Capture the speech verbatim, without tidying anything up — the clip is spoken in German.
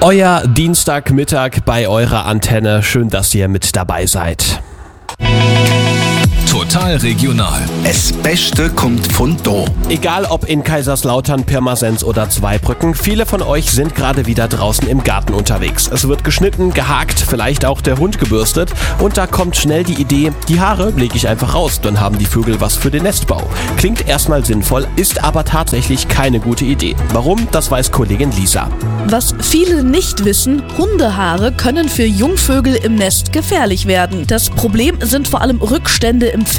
Euer Dienstagmittag bei eurer Antenne. Schön, dass ihr mit dabei seid. Total regional. Das Beste kommt von da. Egal ob in Kaiserslautern, Pirmasens oder Zweibrücken, viele von euch sind gerade wieder draußen im Garten unterwegs. Es wird geschnitten, gehakt, vielleicht auch der Hund gebürstet und da kommt schnell die Idee, die Haare lege ich einfach raus, dann haben die Vögel was für den Nestbau. Klingt erstmal sinnvoll, ist aber tatsächlich keine gute Idee. Warum? Das weiß Kollegin Lisa. Was viele nicht wissen, Hundehaare können für Jungvögel im Nest gefährlich werden. Das Problem sind vor allem Rückstände im